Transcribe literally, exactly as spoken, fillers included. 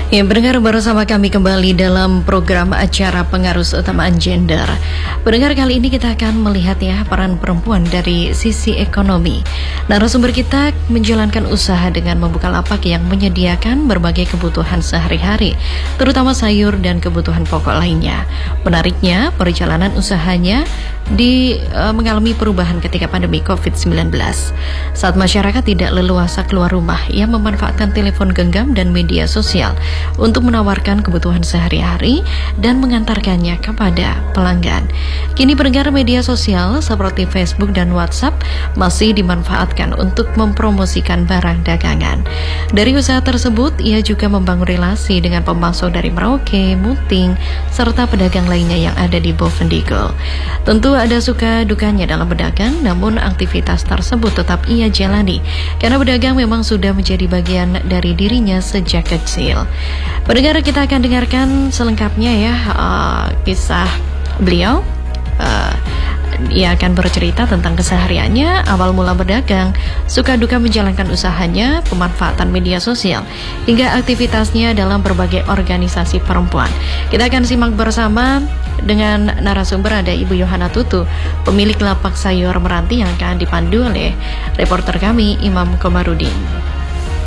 Ya, pendengar bersama kami kembali dalam program acara Pengarus Utamaan Gender. Pendengar, kali ini kita akan melihat ya peran perempuan dari sisi ekonomi. Narasumber kita menjalankan usaha dengan membuka lapak yang menyediakan berbagai kebutuhan sehari-hari, terutama sayur dan kebutuhan pokok lainnya. Menariknya, perjalanan usahanya di uh, mengalami perubahan ketika pandemi covid sembilan belas. Saat masyarakat tidak leluasa keluar rumah, ia memanfaatkan telepon genggam dan media sosial untuk menawarkan kebutuhan sehari-hari dan mengantarkannya kepada pelanggan. Kini pendengar, media sosial seperti Facebook dan WhatsApp masih dimanfaatkan untuk mempromosikan barang dagangan. Dari usaha tersebut, ia juga membangun relasi dengan pemasok dari Merauke, Muting, serta pedagang lainnya yang ada di Bovendigul. Tentu ada suka dukanya dalam berdagang, namun aktivitas tersebut tetap ia jalani karena berdagang memang sudah menjadi bagian dari dirinya sejak kecil. Pendengar, kita akan dengarkan selengkapnya ya uh, kisah beliau. Uh, Ia akan bercerita tentang kesehariannya, awal mula berdagang, suka duka menjalankan usahanya, pemanfaatan media sosial, hingga aktivitasnya dalam berbagai organisasi perempuan. Kita akan simak bersama dengan narasumber, ada Ibu Yohana Tutu, pemilik lapak sayur Meranti, yang akan dipandu oleh reporter kami Imam Komarudin.